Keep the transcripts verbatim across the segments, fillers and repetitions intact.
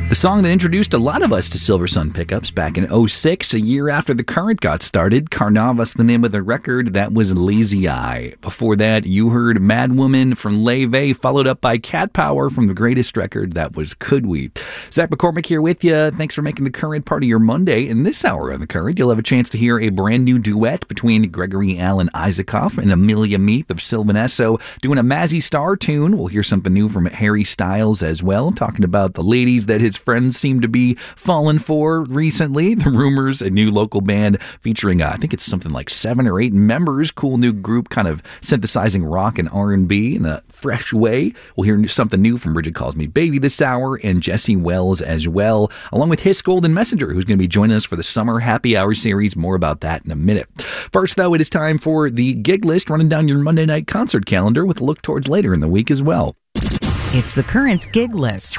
The song that introduced a lot of us to Silver Sun pickups back in oh six, a year after The Current got started. Carnavas, the name of the record, that was Lazy Eye. Before that, you heard Mad Woman from Leve, followed up by Cat Power from the greatest record, that was Could We. Zach McCormick here with you. Thanks for making The Current part of your Monday. In this hour on The Current, you'll have a chance to hear a brand new duet between Gregory Alan Isaacoff and Amelia Meath of Sylvan Esso doing a Mazzy Star tune. We'll hear something new from Harry Styles as well, talking about the ladies that his friends seem to be falling for recently. The Rumors, a new local band featuring, uh, I think it's something like seven or eight members. Cool new group, kind of synthesizing rock and R and B in a fresh way. We'll hear something new from Bridget Calls Me Baby this hour, and Jesse Wells as well, along with Hiss Golden Messenger, who's going to be joining us for the Summer Happy Hour series. More about that in a minute. First, though, it is time for the gig list, running down your Monday night concert calendar with a look towards later in the week as well. It's The Current's gig list.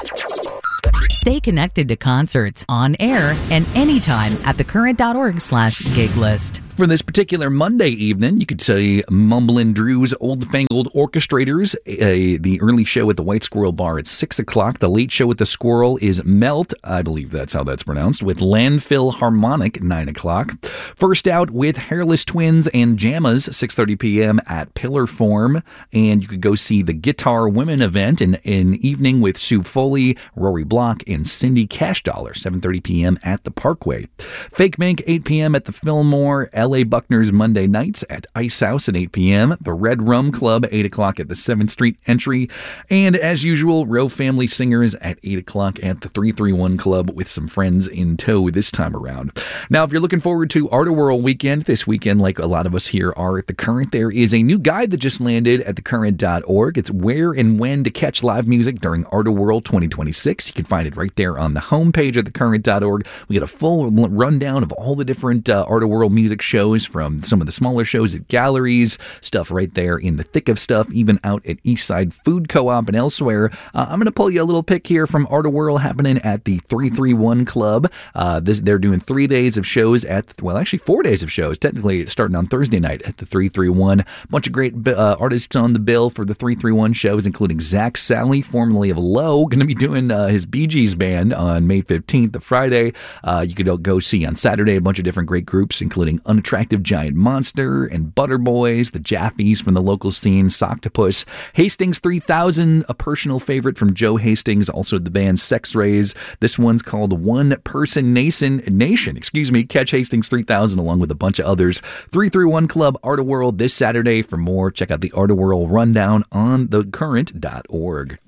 Stay connected to concerts on air and anytime at thecurrent.org slash gig list. For this particular Monday evening, you could say Mumblin' Drew's Old Fangled Orchestrators, a, the early show at the White Squirrel Bar at six o'clock. The late show with the Squirrel is Melt, I believe that's how that's pronounced, with Landfill Harmonic, nine o'clock. First out with Hairless Twins and Jammas, six thirty p.m. at Pillar Form. And you could go see the Guitar Women event in an evening with Sue Foley, Rory Block, and Cindy Cash Dollar, seven thirty p.m. at the Parkway. Fake Mink, eight p.m. at the Fillmore. L A Buckner's Monday nights at Ice House at eight p.m. The Red Rum Club, eight o'clock at the seventh Street entry. And as usual, Row Family Singers at eight o'clock at the three three one Club with some friends in tow this time around. Now, if you're looking forward to Artoworld weekend, this weekend, like a lot of us here are at The Current, there is a new guide that just landed at the current dot org. It's where and when to catch live music during Artoworld twenty twenty-six. You can find it right there on the homepage at the current dot org. We get a full rundown of all the different uh, Artoworld music shows, from some of the smaller shows at galleries, stuff right there in the thick of stuff, even out at Eastside Food Co-op and elsewhere. Uh, I'm going to pull you a little pick here from Artoworld happening at the three three one Club. Uh, this, they're doing three days of shows at, well, actually four days of shows, technically starting on Thursday night at the three three one. A bunch of great uh, artists on the bill for the three three one shows, including Zach Sally, formerly of Low, going to be doing uh, his Bee Gees band on May fifteenth, the Friday. Uh, you could go see on Saturday a bunch of different great groups, including Unattractive Giant Monster and Butter Boys, the Jaffies from the local scene, Soctopus, Hastings three thousand, a personal favorite from Joe Hastings, also the band Sex Rays. This one's called One Person Nation, Nation, excuse me. Catch Hastings three thousand along with a bunch of others. three three one Club Artoworld this Saturday. For more, check out the Artoworld rundown on the current dot org.